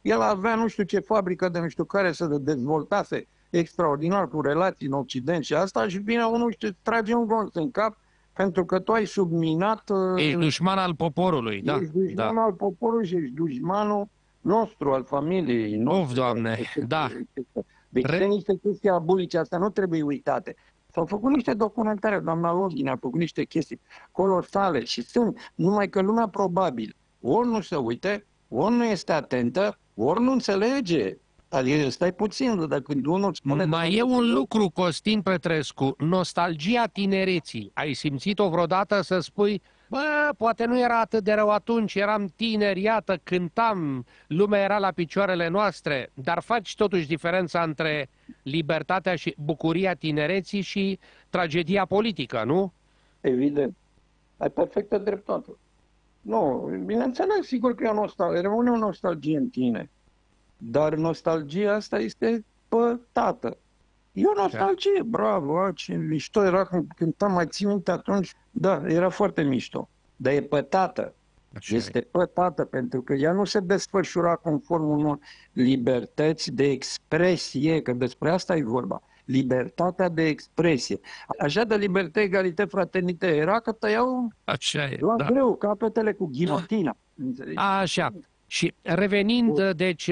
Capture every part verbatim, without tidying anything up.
El avea nu știu ce fabrică de nu știu care să dezvoltase extraordinar cu relații în Occident și asta și vine unul și te trage un glonț în cap pentru că tu ai subminat... Ești dușman al poporului, da. Ești dușman da. al poporului și ești dușmanul nostru, al familiei noastre. Of, Doamne, da. Deci Re... niște chestii abulice, astea nu trebuie uitate. S-au făcut niște documentare, doamna Login a făcut niște chestii colosale și sunt, numai că lumea probabil ori nu se uite, ori nu este atentă, ori nu înțelege. Adică stai puțin, dacă unul îți spune... Mai e un lucru, Costin Petrescu, nostalgia tinereții. Ai simțit-o vreodată să spui, bă, poate nu era atât de rău atunci, eram tineri, iată, cântam, lumea era la picioarele noastre, dar faci totuși diferența între libertatea și bucuria tinereții și tragedia politică, nu? Evident. Ai perfectă dreptate. Nu, bineînțeles, sigur că e o nostalgie, rămâne o nostalgie în tine. Dar nostalgia asta este pătată. E o nostalgie, bravo, ce mișto era când cântam, mai țin minte atunci, da, era foarte mișto, dar e pătată. Așa este e. pătată, pentru că ea nu se desfășura conform unor libertăți de expresie, că despre asta e vorba. Libertatea de expresie. Așa de libertate, egalitate, fraternitate era că tăiau Așa e, la da. greu capetele cu ghilotina. Așa. Și revenind, deci,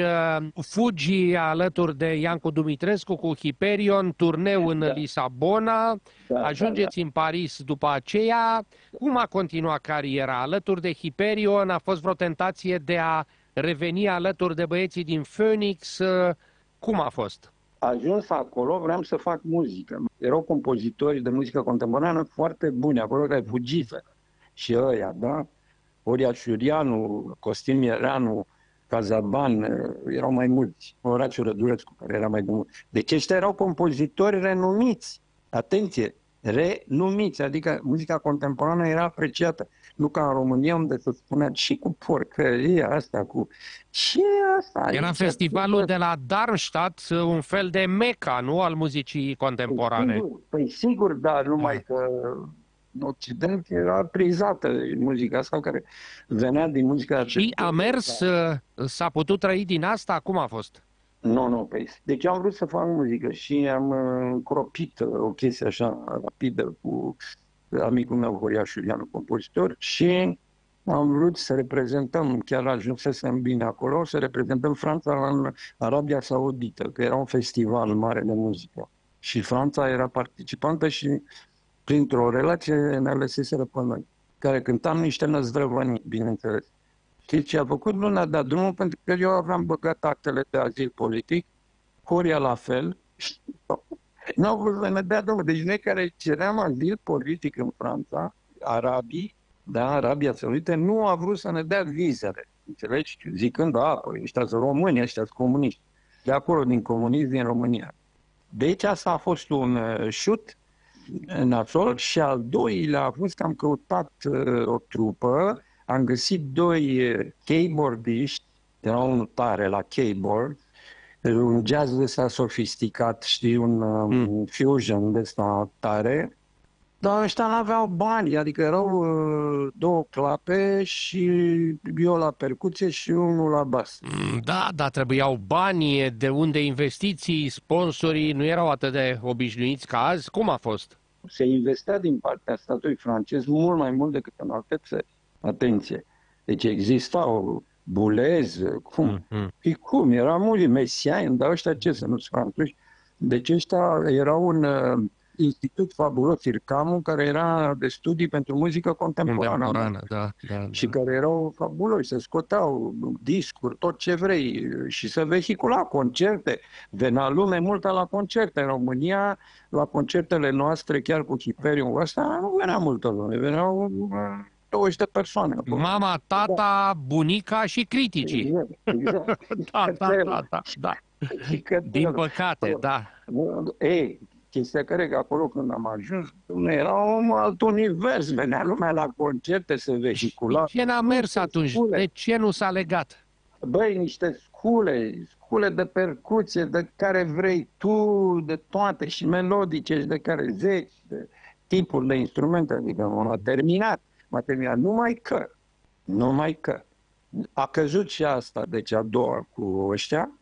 fugi alături de Iancu Dumitrescu cu Hyperion, turneu în da. Lisabona, da, ajungeți da, da. în Paris după aceea. Cum a continuat cariera? Alături de Hyperion a fost vreo tentație de a reveni alături de băieții din Phoenix? Cum a fost? Ajuns acolo, vreau să fac muzică. Erau compozitori de muzică contemporană foarte buni, acolo care fugiseră. Și ăia, da? Horia Șurianu, Costin Miereanu, Cazaban, erau mai mulți. Orațiu Rădurescu, care era mai de mult. Deci ăștia erau compozitori renumiți. Atenție, renumiți, adică muzica contemporană era apreciată. Nu ca în România, unde se spunea și cu porcăria asta, cu... Ce e asta? Era aici? festivalul de la Darmstadt, un fel de meca, nu, al muzicii contemporane. Păi sigur, păi sigur, dar numai da. că... În Occident era prizată muzica asta care venea din muzica... Și a mers, s-a putut trăi din asta? Cum a fost? Nu, nu, păi, deci am vrut să fac muzică și am încropit o chestie așa rapidă cu amicul meu, Horia Șurianu, compozitor, și am vrut să reprezentăm, chiar ajunsesem bine acolo, să reprezentăm Franța în Arabia Saudită, că era un festival mare de muzică. Și Franța era participantă și printr-o relație ne aleseseră pe noi, care cântam niște năzdrăvănii, bineînțeles. Știți ce a făcut? Nu ne-a dat drumul, pentru că eu aveam băgat actele de azil politic, Horia la fel, nu au vrut să ne dea drumul. Deci noi care ceream azil politic în Franța, arabii, da, Arabia Saudită, nu a vrut să ne dea vizele, înțelegi? Zicând, da, păi, ăștia sunt români, ăștia sunt comuniști, de acolo, din comunism, din România. Deci asta a fost un uh, șut nasol și al doilea a fost că am căutat uh, o trupă, am găsit doi uh, keyboardiști, era unul tare la keyboard, un jazz de ăsta sofisticat, știi, un uh, mm. fusion de ăsta tare, dar ăștia n-aveau bani, adică erau uh, două clape și eu la percuție și unul la bas. Da, dar trebuiau bani, de unde investiții, sponsorii nu erau atât de obișnuiți ca azi. Cum a fost? Se investea din partea statului francez mult mai mult decât în alte țări. Atenție! Deci existau bulezi, cum? Mm-hmm. Și cum? Era mulți mesiani, dar ăștia ce să nu-s franțuși? Deci ăștia erau un uh, institut fabulos, IRCAM, care era de studii pentru muzică contemporană. Contemporană, da, da, și da. care erau fabuloși, se scoteau discuri, tot ce vrei, și se vehicula concerte. Venea lume multă la concerte. În România, la concertele noastre, chiar cu Hyperion, asta nu venea multă lume, veneau douăzeci de persoane. Mama, tata, bunica și criticii. Exact, exact. da, da, da, da, da. Din păcate, da. Ei, chestia care că acolo când am ajuns, nu era un alt univers, venea lumea la concerte, se vehicula. Ce n-a mers atunci? Scule. De ce nu s-a legat? Băi, niște scule, scule de percuție, de care vrei tu, de toate, și melodice, și de care zeci, de tipuri de instrumente, adică m-a terminat, m-a terminat, numai că, numai că, A căzut și asta, deci a doua cu ăștia.